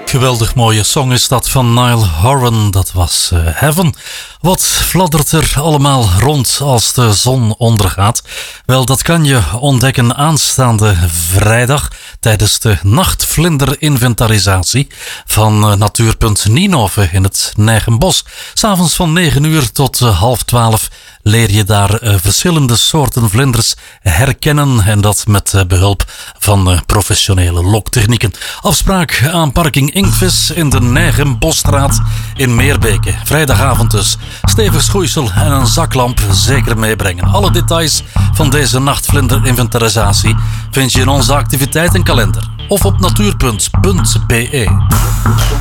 Geweldig mooie song is dat van Niall Horan. Dat was Heaven. Wat fladdert er allemaal rond als de zon ondergaat? Wel, dat kan je ontdekken aanstaande vrijdag tijdens de nachtvlinderinventarisatie van Natuurpunt Nienhoven in het Nijgenbos. 's Avonds van 9 uur tot 11:30 leer je daar verschillende soorten vlinders herkennen en dat met behulp van professionele loktechnieken. Afspraak aan parking Inkvis in de Nijgenbosstraat in Meerbeke. Vrijdagavond dus. Stevig schoeisel en een zaklamp zeker meebrengen. Alle details van deze nachtvlinderinventarisatie vind je in onze activiteitenkalender of op natuurpunt.be.